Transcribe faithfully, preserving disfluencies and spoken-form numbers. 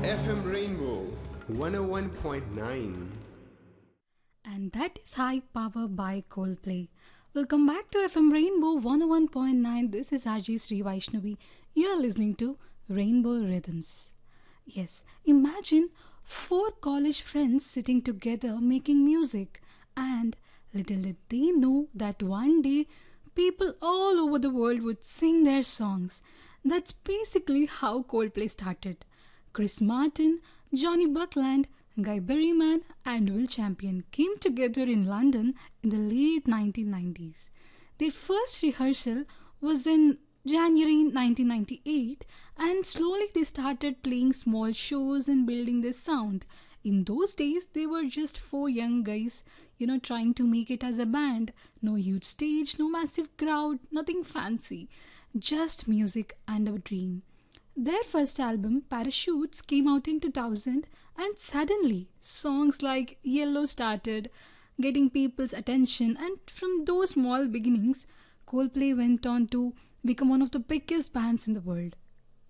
F M Rainbow one oh one point nine. And that is High Power by Coldplay. Welcome back to F M Rainbow one oh one point nine. This is R J Sri Vaishnavi. You are listening to Rainbow Rhythms. Yes, imagine four college friends sitting together making music, and little did they know that one day people all over the world would sing their songs. That's basically how Coldplay started. Chris Martin, Johnny Buckland, Guy Berryman, and Will Champion came together in London in the late nineteen nineties. Their first rehearsal was in January nineteen ninety-eight, and slowly they started playing small shows and building their sound. In those days, they were just four young guys, you know, trying to make it as a band. No huge stage, no massive crowd, nothing fancy. Just music and a dream. Their first album, Parachutes, came out in two thousand, and suddenly songs like Yellow started getting people's attention. And from those small beginnings, Coldplay went on to become one of the biggest bands in the world.